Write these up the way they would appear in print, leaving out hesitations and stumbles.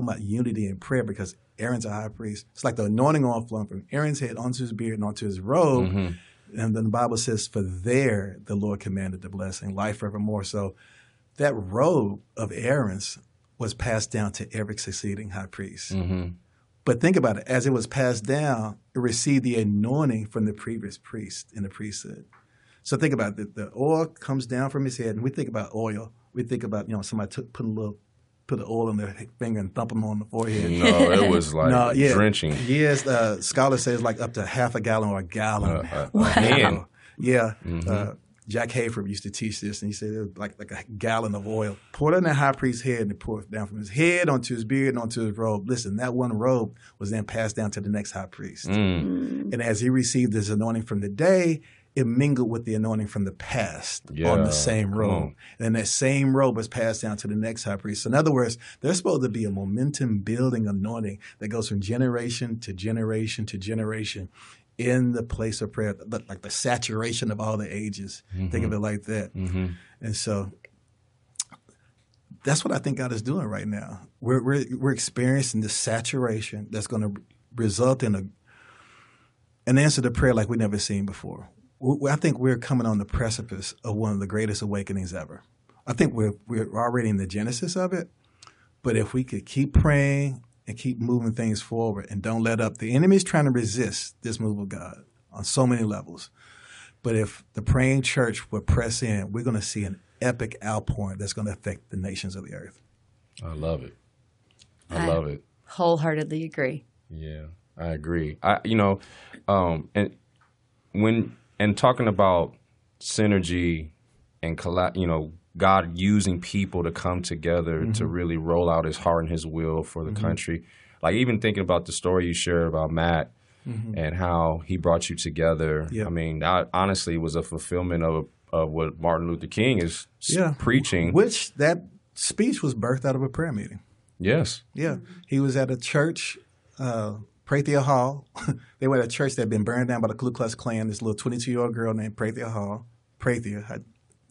about unity in prayer because Aaron's a high priest. It's like the anointing oil flowing from Aaron's head onto his beard and onto his robe. And then the Bible says, for there the Lord commanded the blessing, life forevermore. So that robe of Aaron's was passed down to every succeeding high priest. But think about it. As it was passed down, it received the anointing from the previous priest in the priesthood. So think about it. The oil comes down from his head. And we think about oil. We think about, somebody put the oil in their finger and thump them on the forehead. No, it was like drenching. Yes, scholars say it's like up to half a gallon or a gallon. Man. Yeah. Jack Hayford used to teach this, and he said it was like a gallon of oil. Poured on the high priest's head and poured it down from his head onto his beard and onto his robe. Listen, that one robe was then passed down to the next high priest. And as he received his anointing from the day, it mingled with the anointing from the past on the same robe. And that same robe was passed down to the next high priest. So in other words, there's supposed to be a momentum-building anointing that goes from generation to generation to generation in the place of prayer, like the saturation of all the ages. Think of it like that. And so that's what I think God is doing right now. We're experiencing this saturation that's going to result in an answer to prayer like we've never seen before. I think we're coming on the precipice of one of the greatest awakenings ever. I think we're already in the genesis of it, but if we could keep praying and keep moving things forward and don't let up. The enemy's trying to resist this move of God on so many levels. But if the praying church will press in, we're going to see an epic outpouring that's going to affect the nations of the earth. I love it. I love it. Wholeheartedly agree. Yeah, I agree. And talking about synergy and God using people to come together to really roll out his heart and his will for the country. Like even thinking about the story you shared about Matt and how he brought you together. Yep. I mean, that honestly was a fulfillment of what Martin Luther King is preaching. Which that speech was birthed out of a prayer meeting. Yes. Yeah. He was at a church, Prathia Hall. They were at a church that had been burned down by the Ku Klux Klan. This little 22-year-old girl named Prathia Hall. Prathia.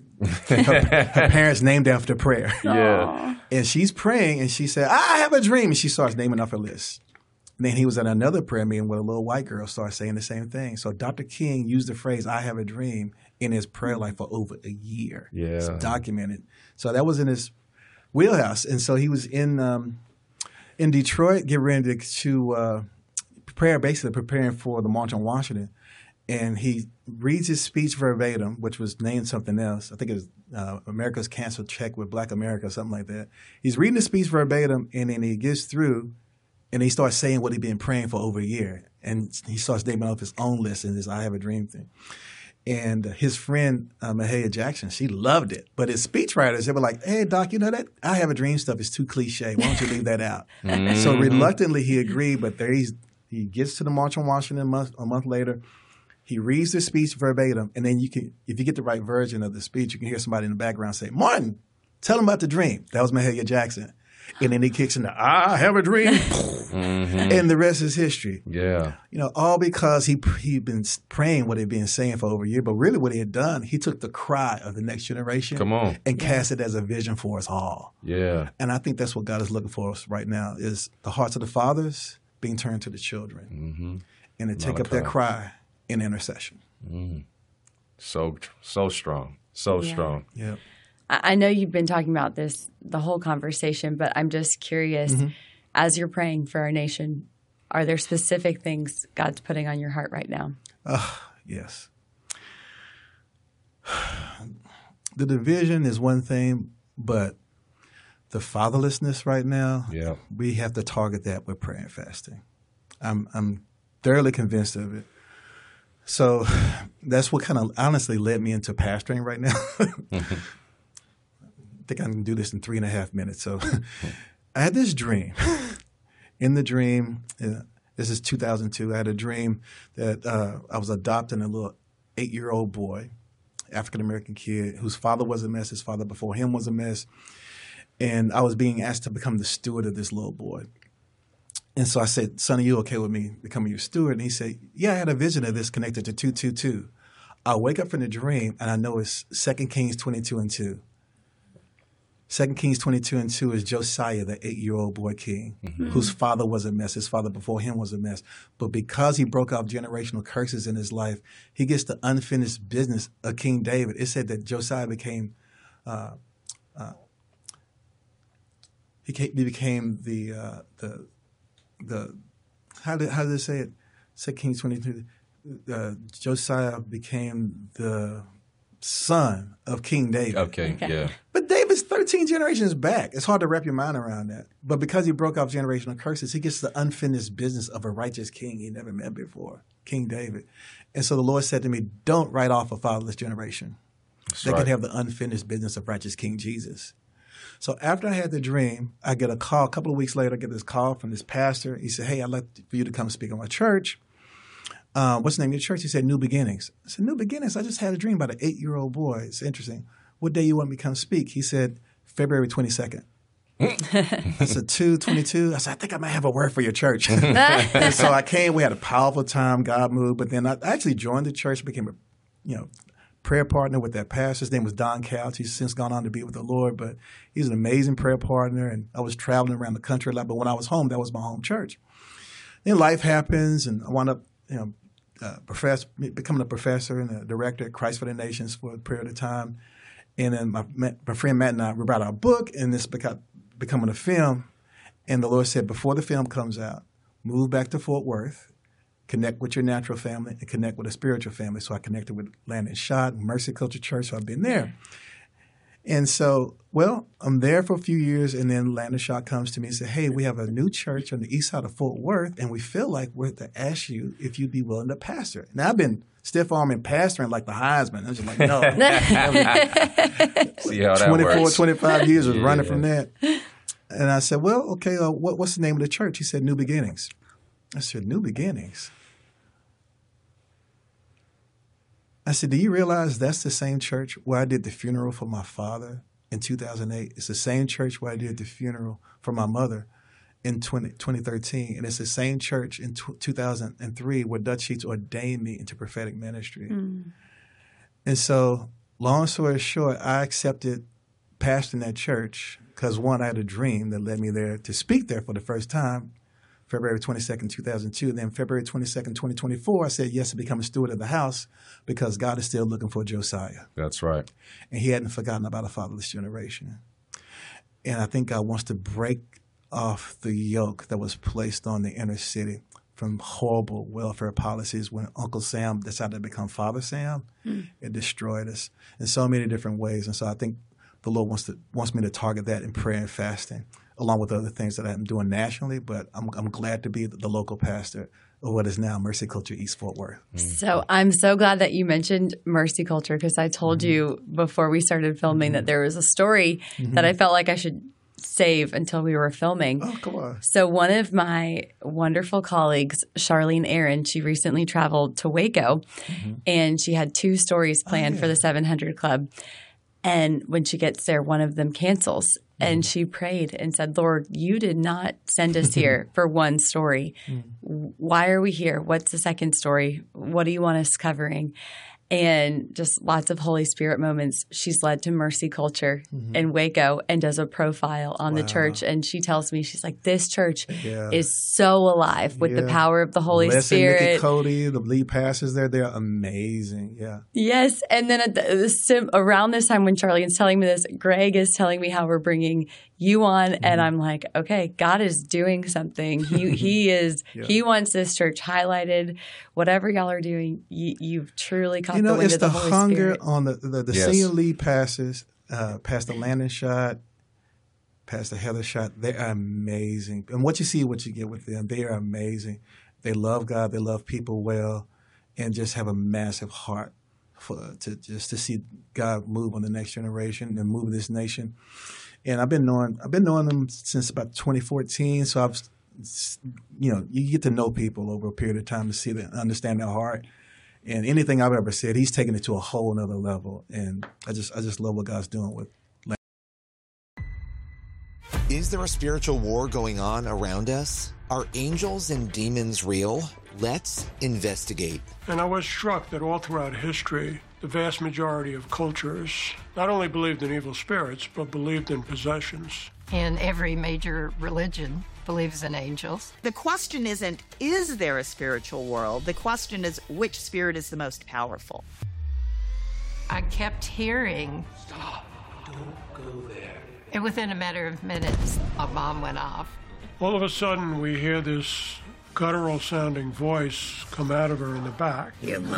Her parents named after prayer. Yeah. And she's praying, and she said, I have a dream. And she starts naming off her list. And then he was at another prayer meeting where a little white girl started saying the same thing. So Dr. King used the phrase, I have a dream, in his prayer life for over a year. Yeah. It's documented. So that was in his wheelhouse. And so he was in Detroit, getting ready to prepare, basically preparing for the March on Washington. And he reads his speech verbatim, which was named something else. I think it was America's Canceled Check with Black America or something like that. He's reading the speech verbatim, and then he gets through, and he starts saying what he'd been praying for over a year. And he starts naming off his own list and his I Have a Dream thing. And his friend, Mahalia Jackson, she loved it. But his speechwriters, they were like, hey, Doc, you know that I Have a Dream stuff is too cliche. Why don't you leave that out? So reluctantly he agreed, but he gets to the March on Washington a month later. He reads the speech verbatim, and then if you get the right version of the speech, you can hear somebody in the background say, Martin, tell him about the dream. That was Mahalia Jackson. And then he kicks in the, I have a dream. And the rest is history. Yeah. All because he'd been praying what he'd been saying for over a year. But really what he had done, he took the cry of the next generation and cast it as a vision for us all. Yeah. And I think that's what God is looking for us right now, is the hearts of the fathers being turned to the children. And to take up that cry in intercession. So strong. So strong. Yeah. I know you've been talking about this the whole conversation, but I'm just curious, as you're praying for our nation, are there specific things God's putting on your heart right now? Yes. The division is one thing, but the fatherlessness right now, we have to target that with prayer and fasting. I'm thoroughly convinced of it. So that's what kind of honestly led me into pastoring right now. I think I can do this in 3.5 minutes. So I had this dream. In the dream, this is 2002, I had a dream that I was adopting a little 8-year-old boy, African-American kid, whose father was a mess, his father before him was a mess. And I was being asked to become the steward of this little boy. And so I said, son, are you okay with me becoming your steward? And he said, yeah, I had a vision of this connected to 222. I wake up from the dream, and I know it's 2 Kings 22:2. 2 Kings 22:2 is Josiah, the 8-year-old boy king, whose father was a mess. His father before him was a mess. But because he broke off generational curses in his life, he gets the unfinished business of King David. It said that Josiah became he became the how did it say it? 2 Kings 22. Josiah became the son of King David. Okay, yeah. But David's 13 generations back. It's hard to wrap your mind around that. But because he broke off generational curses, he gets the unfinished business of a righteous king he never met before, King David. And so the Lord said to me, don't write off a fatherless generation. They can have the unfinished business of righteous King Jesus. So after I had the dream, I get a call. A couple of weeks later, I get this call from this pastor. He said, hey, I'd like for you to come speak at my church. What's the name of your church? He said, New Beginnings. I said, New Beginnings? I just had a dream about an 8-year-old boy. It's interesting. What day you want me to come speak? He said, February 22nd. I said, 2/22. I said, I think I might have a word for your church. And so I came. We had a powerful time. God moved. But then I actually joined the church, became a prayer partner with that pastor. His name was Don Couch. He's since gone on to be with the Lord. But he's an amazing prayer partner. And I was traveling around the country a lot. But when I was home, that was my home church. Then life happens, and I wound up becoming a professor and a director at Christ for the Nations for a period of time. And then my friend Matt and I, we brought our book, and this becoming a film. And the Lord said, before the film comes out, move back to Fort Worth, connect with your natural family, and connect with a spiritual family. So I connected with Landon Schott, Mercy Culture Church, so I've been there. And so, I'm there for a few years, and then Landon Schott comes to me and said, hey, we have a new church on the east side of Fort Worth, and we feel like we're to ask you if you'd be willing to pastor. Now, I've been stiff-arming pastoring like the Heisman. I was just like, no. See how that 24, works. 25 years was running from that. And I said, well, okay, what's the name of the church? He said, New Beginnings. I said, New Beginnings? I said, do you realize that's the same church where I did the funeral for my father in 2008? It's the same church where I did the funeral for my mother in 2013. And it's the same church in 2003 where Dutch Sheets ordained me into prophetic ministry. Mm. And so, long story short, I accepted pastoring that church because, one, I had a dream that led me there to speak there for the first time, February 22nd, 2002. Then February 22nd, 2024, I said yes to become a steward of the house because God is still looking for Josiah. That's right. And he hadn't forgotten about a fatherless generation. And I think God wants to break off the yoke that was placed on the inner city from horrible welfare policies. When Uncle Sam decided to become Father Sam, it destroyed us in so many different ways. And so I think the Lord wants me to target that in prayer and fasting, along with other things that I'm doing nationally. But I'm glad to be the local pastor of what is now Mercy Culture East Fort Worth. So I'm so glad that you mentioned Mercy Culture because I told you before we started filming that there was a story that I felt like I should save until we were filming. Oh, come on. So one of my wonderful colleagues, Charlene Aaron, she recently traveled to Waco and she had 2 stories planned for the 700 Club. And when she gets there, one of them cancels. And she prayed and said, Lord, you did not send us here for one story. Why are we here? What's the second story? What do you want us covering? And just lots of Holy Spirit moments. She's led to Mercy Culture in Waco and does a profile on the church. And she tells me, she's like, this church is so alive with the power of the Holy Spirit. Nikki Cody, the lead pastors there, they're amazing. Yeah. Yes. And then around this time when Charlene's telling me this, Greg is telling me how we're bringing you on. And I'm like, okay, God is doing something. He wants this church highlighted. Whatever y'all are doing, you've truly caught the wind of the Holy Spirit. It's the hunger on the senior lead pastors, Pastor Landon Schott, Pastor Heather Schott. They are amazing. And what you see, what you get with them, they are amazing. They love God. They love people well and just have a massive heart to see God move on the next generation and move this nation. And I've been knowing them since about 2014. So you get to know people over a period of time to see them, understand their heart. And anything I've ever said, he's taken it to a whole nother level. And I just love what God's doing with. Is there a spiritual war going on around us? Are angels and demons real? Let's investigate. And I was struck that all throughout history, the vast majority of cultures not only believed in evil spirits, but believed in possessions. And every major religion believes in angels. The question isn't, is there a spiritual world? The question is, which spirit is the most powerful? I kept hearing, Stop, don't go there. and within a matter of minutes, a bomb went off. All of a sudden, we hear this guttural-sounding voice come out of her in the back.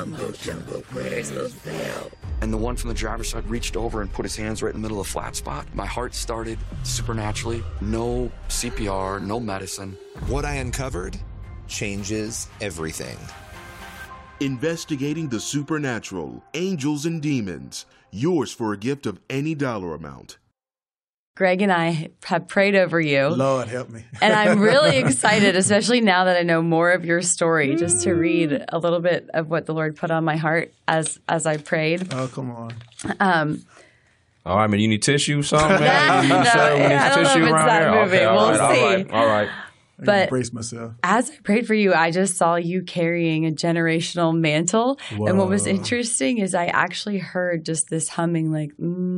And the one from the driver's side reached over and put his hands right in the middle of the flat spot. My heart started supernaturally. No CPR, no medicine. What I uncovered changes everything. Investigating the supernatural, angels and demons. Yours for a gift of any dollar amount. Greg and I have prayed over you. Lord help me. And I'm really excited, especially now that I know more of your story, just to read a little bit of what the Lord put on my heart as I prayed. Oh, come on. All right, man. You need tissue, something, man? No, You said we need I don't know tissue if it's around that here? moving. Okay, all We'll right, see. All right. I But brace myself. as I prayed for you, I just saw you carrying a generational mantle. Whoa. And what was interesting is I actually heard just this humming, like,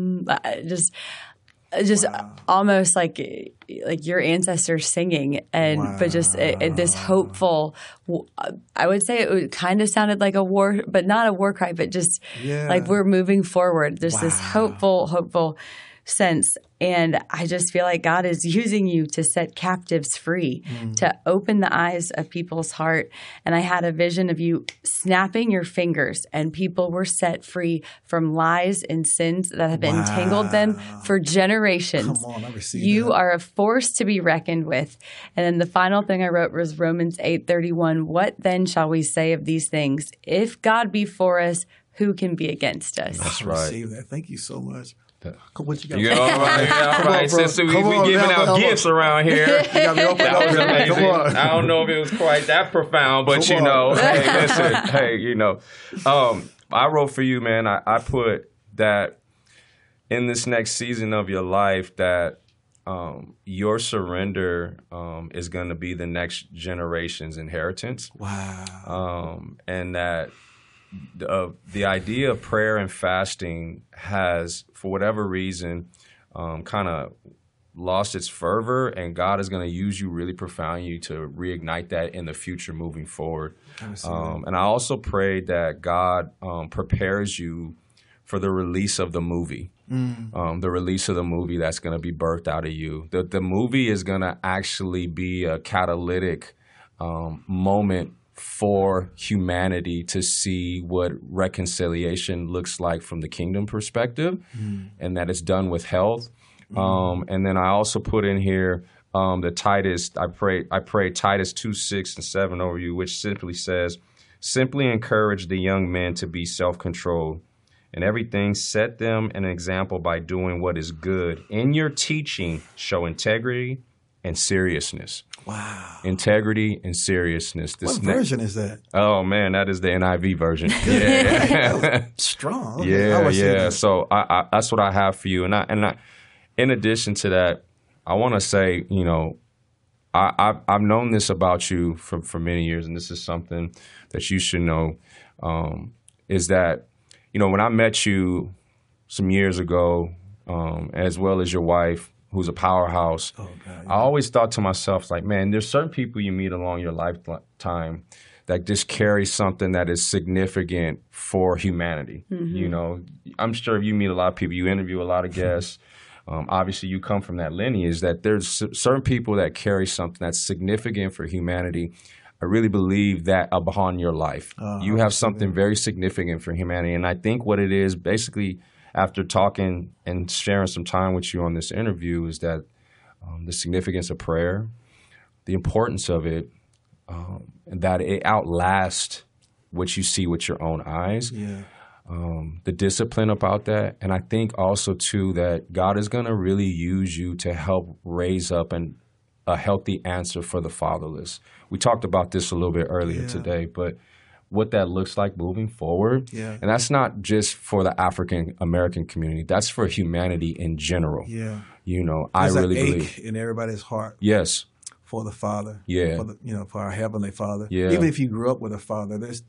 just almost like your ancestors singing, and but just this hopeful. I would say it kind of sounded like a war, but not a war cry, but just like we're moving forward. There's this hopeful sense, and I just feel like God is using you to set captives free, to open the eyes of people's heart. And I had a vision of you snapping your fingers, and people were set free from lies and sins that have entangled them for generations. Come on, I receive You that. are a force to be reckoned with. And then the final thing I wrote was Romans 8:31. What then shall we say of these things? If God be for us, who can be against us? That's I right. receive that. Thank you so much. What you got? You all right? All right. bro. Sister, we Come on, giving help out me. gifts around here. You got me open That was up. amazing. Come on. I don't know if it was quite that profound, but Come on. hey, listen, I wrote for you, man. I put that in this next season of your life that your surrender is going to be the next generation's inheritance. Wow. And that the idea of prayer and fasting has, for whatever reason, kind of lost its fervor, and God is going to use you really profoundly to reignite that in the future moving forward. And I also prayed that God prepares you for the release of the movie. The release of the movie that's going to be birthed out of you. The movie is going to actually be a catalytic moment for humanity to see what reconciliation looks like from the kingdom perspective, and that it's done with health. And then I also put in here the Titus. I pray Titus 2:6-7 over you, which simply says, "Simply encourage the young men to be self-controlled. In everything, set them an example by doing what is good. In your teaching, show integrity and seriousness." Wow. Integrity and seriousness. What version is that? Oh man, that is the NIV version. Yeah, Strong. Okay, I yeah, would say yeah. that. So I that's what I have for you. And I, in addition to that, I want to say, I've known this about you for many years, and this is something that you should know. Is that when I met you some years ago, as well as your wife, who's a powerhouse, I always thought to myself, like, man, there's certain people you meet along your lifetime that just carry something that is significant for humanity. I'm sure you meet a lot of people, you interview a lot of guests. Obviously, you come from that lineage, that there's certain people that carry something that's significant for humanity. I really believe that upon your life. You have something very significant for humanity. And I think what it is, basically, after talking and sharing some time with you on this interview, is that the significance of prayer, the importance of it, and that it outlasts what you see with your own eyes. Yeah. The discipline about that. And I think also, too, that God is going to really use you to help raise up a healthy answer for the fatherless. We talked about this a little bit earlier today, but what that looks like moving forward. Yeah. And that's not just for the African American community. That's for humanity in general. Yeah. I There's really an believe. ache in everybody's heart. Yes. For the Father. Yeah. For for our Heavenly Father. Yeah. Even if you grew up with a father, there's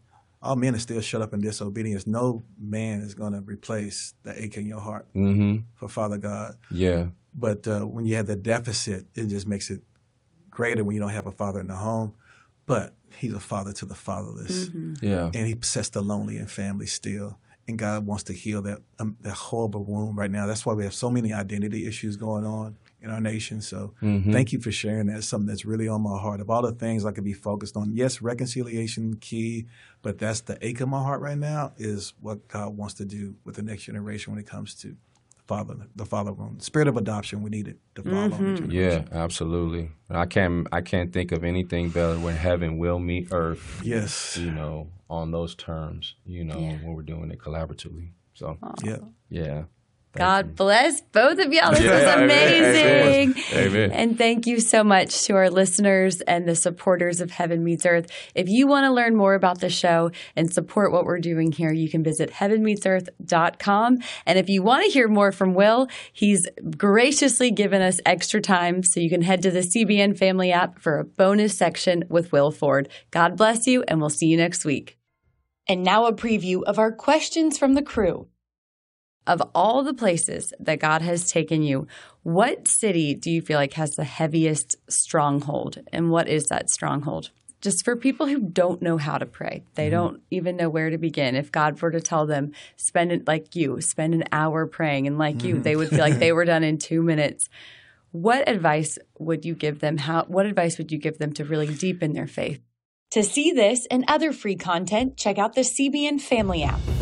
all men are still shut up in disobedience. No man is going to replace the ache in your heart for Father God. Yeah. But when you have the deficit, it just makes it greater when you don't have a father in the home. But he's a father to the fatherless. Yeah. And he sets the lonely in families still. And God wants to heal that horrible wound right now. That's why we have so many identity issues going on in our nation. So thank you for sharing that. It's something that's really on my heart. Of all the things I could be focused on, yes, reconciliation key, but that's the ache of my heart right now is what God wants to do with the next generation when it comes to the father wound. Spirit of adoption, we need it to follow on the generation. Yeah, absolutely. I can't think of anything better when heaven will meet earth. Yes. You know, on those terms, you know, when we're doing it collaboratively. So, yeah. God bless both of y'all. This was amazing. Amen. And thank you so much to our listeners and the supporters of Heaven Meets Earth. If you want to learn more about the show and support what we're doing here, you can visit heavenmeetsearth.com. And if you want to hear more from Will, he's graciously given us extra time, so you can head to the CBN Family app for a bonus section with Will Ford. God bless you, and we'll see you next week. And now a preview of our questions from the crew. Of all the places that God has taken you, what city do you feel like has the heaviest stronghold? And what is that stronghold? Just for people who don't know how to pray, they don't even know where to begin. If God were to tell them, spend an hour praying, and like you, they would feel like they were done in 2 minutes. What advice would you give them? What advice would you give them to really deepen their faith? To see this and other free content, check out the CBN Family app.